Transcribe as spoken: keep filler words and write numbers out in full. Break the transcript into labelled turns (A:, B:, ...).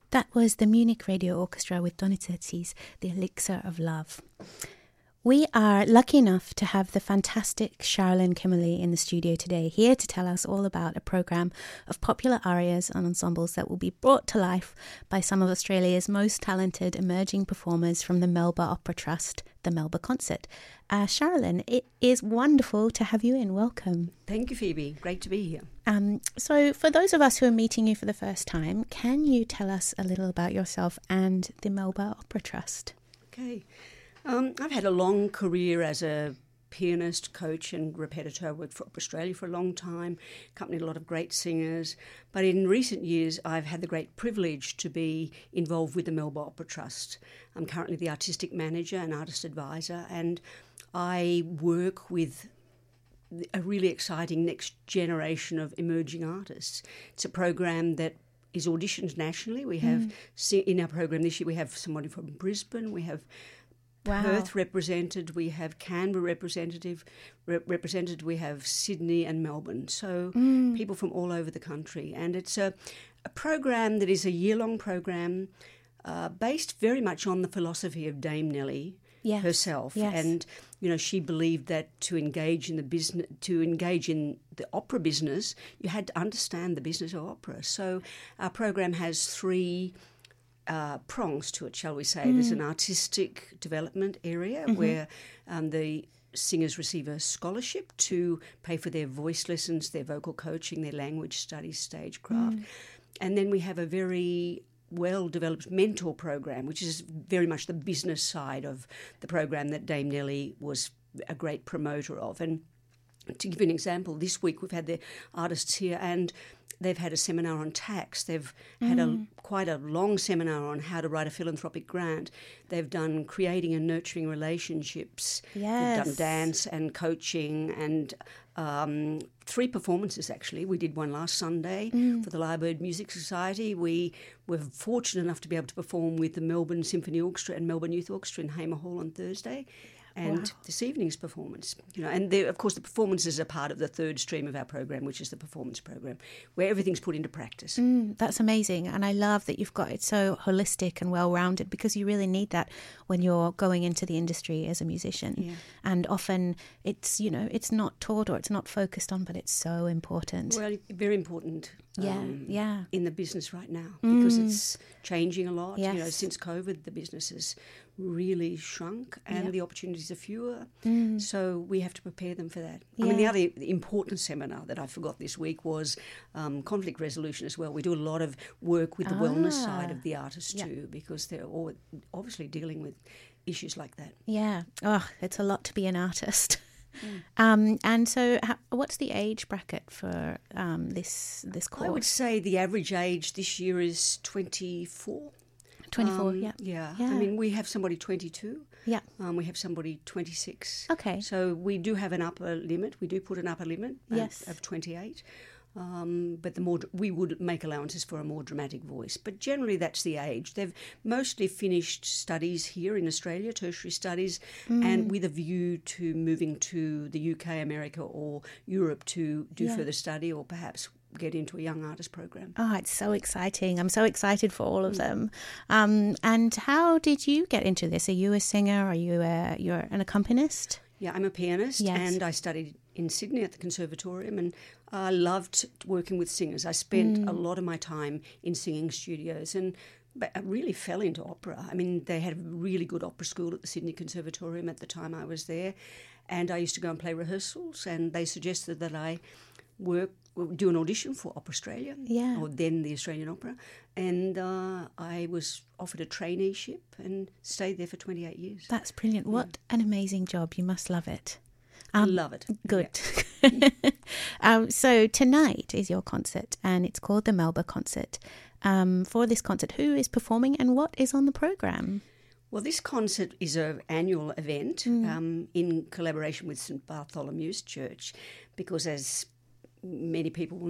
A: That was the Munich Radio Orchestra with Donizetti's The Elixir of Love. We are lucky enough to have the fantastic Charlene Kimmerly in the studio today, here to tell us all about a programme of popular arias and ensembles that will be brought to life by some of Australia's most talented emerging performers from the Melba Opera Trust, the Melba Concert. Uh, Charlene, it is wonderful to have you in. Welcome.
B: Thank you, Phoebe. Great to be here.
A: Um, so for those of us who are meeting you for the first time, can you tell us a little about yourself and the Melba Opera Trust?
B: Okay. Um, I've had a long career as a pianist, coach and repetitor. I worked for Opera Australia for a long time, accompanied a lot of great singers. But in recent years, I've had the great privilege to be involved with the Melba Opera Trust. I'm currently the artistic manager and artist advisor, and I work with a really exciting next generation of emerging artists. It's a program that is auditioned nationally. We have, mm. in our program this year, we have somebody from Brisbane, we have Wow. Perth represented, we have Canberra representative re- represented, we have Sydney and Melbourne. So mm. people from all over the country. And it's a, a program that is a year-long program uh, based very much on the philosophy of Dame Nellie yes. herself.
A: Yes.
B: And, you know, she believed that to engage in the business, to engage in the opera business, you had to understand the business of opera. So our program has three Uh, prongs to it, shall we say. Mm. There's an artistic development area mm-hmm. where um, the singers receive a scholarship to pay for their voice lessons, their vocal coaching, their language studies, stagecraft. Mm. And then we have a very well-developed mentor program, which is very much the business side of the program that Dame Nellie was a great promoter of. And to give you an example, this week we've had the artists here and they've had a seminar on tax. They've had mm. a quite a long seminar on how to write a philanthropic grant. They've done creating and nurturing relationships.
A: Yes.
B: They've done dance and coaching and um, three performances, actually. We did one last Sunday mm. for the Lyrebird Music Society. We were fortunate enough to be able to perform with the Melbourne Symphony Orchestra and Melbourne Youth Orchestra in Hamer Hall on Thursday. And wow. this evening's performance, you know, and of course the performances are part of the third stream of our program, which is the performance program, where everything's put into practice.
A: Mm, that's amazing, and I love that you've got it so holistic and well-rounded, because you really need that when you're going into the industry as a musician.
B: Yeah.
A: And often it's, you know, it's not taught or it's not focused on, but it's so important.
B: Well, very important.
A: Yeah,
B: um,
A: yeah.
B: In the business right now, because
A: mm.
B: it's changing a lot.
A: Yes.
B: You know, since COVID, the business has really shrunk and
A: yep.
B: the opportunities are fewer.
A: Mm.
B: So we have to prepare them for that.
A: Yeah.
B: I mean, the other important seminar that I forgot this week was um, conflict resolution as well. We do a lot of work with the
A: ah.
B: wellness side of the artists
A: yep.
B: too, because they're all obviously dealing with issues like that.
A: Yeah. Oh, it's a lot to be an artist.
B: Mm.
A: Um, and so how, what's the age bracket for um, this this course?
B: I would say the average age this year is twenty-four.
A: twenty-four,
B: um,
A: yeah.
B: yeah.
A: Yeah.
B: I mean, we have somebody twenty-two.
A: Yeah.
B: Um, we have somebody twenty-six.
A: Okay.
B: So we do have an upper limit. We do put an upper limit
A: yes.
B: of, of twenty-eight. Um, but the more we would make allowances for a more dramatic voice. But generally that's the age. They've mostly finished studies here in Australia, tertiary studies, mm. and with a view to moving to the U K, America or Europe to do
A: yeah.
B: further study or perhaps get into a young artist program.
A: Oh, it's so exciting. I'm so excited for all of them. Um, and how did you get into this? Are you a singer? Are you a, you're an accompanist?
B: Yeah, I'm a pianist
A: yes.
B: and I studied in Sydney at the Conservatorium and I loved working with singers. I spent mm. a lot of my time in singing studios and but I really fell into opera. I mean, they had a really good opera school at the Sydney Conservatorium at the time I was there, and I used to go and play rehearsals, and they suggested that I work, do an audition for Opera Australia,
A: yeah.
B: or then the Australian Opera, and uh, I was offered a traineeship and stayed there for twenty-eight years.
A: That's brilliant. What yeah. an amazing job. You must love it.
B: Um, I love it.
A: Good.
B: Yeah.
A: um, so tonight is your concert, and it's called the Melba Concert. Um, for this concert, who is performing and what is on the program?
B: Well, this concert is an annual event mm. um, in collaboration with St Bartholomew's Church, because as many people will